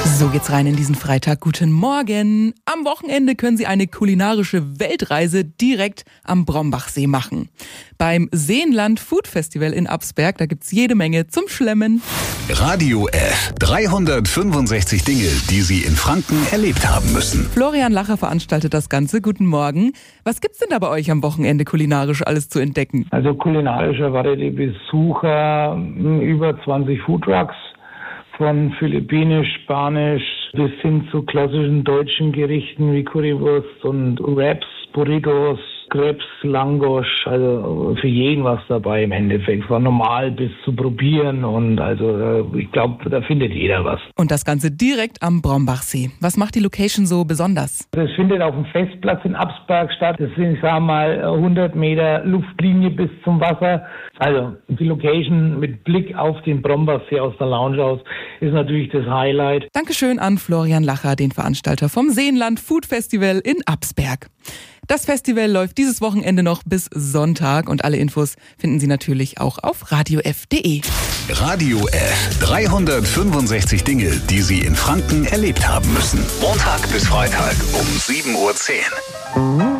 So geht's rein in diesen Freitag. Guten Morgen. Am Wochenende können Sie eine kulinarische Weltreise direkt am Brombachsee machen. Beim Seenland Food Festival in Absberg, da gibt's jede Menge zum Schlemmen. Radio F. 365 Dinge, die Sie in Franken erlebt haben müssen. Florian Lacher veranstaltet das Ganze. Guten Morgen. Was gibt's denn da bei euch am Wochenende kulinarisch alles zu entdecken? Also kulinarisch erwartet die Besucher über 20 Foodtrucks. Von philippinisch, spanisch bis hin zu klassischen deutschen Gerichten wie Currywurst und Wraps, Burritos, Crepes, Langosch, also für jeden was dabei im Endeffekt. Von normal bis zu probieren und also ich glaube, da findet jeder was. Und das Ganze direkt am Brombachsee. Was macht die Location so besonders? Das findet auf dem Festplatz in Absberg statt. Das sind, ich sag mal, 100 Meter Luftlinie bis zum Wasser. Also die Location mit Blick auf den Brombachsee aus der Lounge aus ist natürlich das Highlight. Dankeschön an Florian Lacher, den Veranstalter vom Seenland Food Festival in Absberg. Das Festival läuft dieses Wochenende noch bis Sonntag und alle Infos finden Sie natürlich auch auf radiof.de. Radio F. 365 Dinge, die Sie in Franken erlebt haben müssen. Montag bis Freitag um 7:10 Uhr.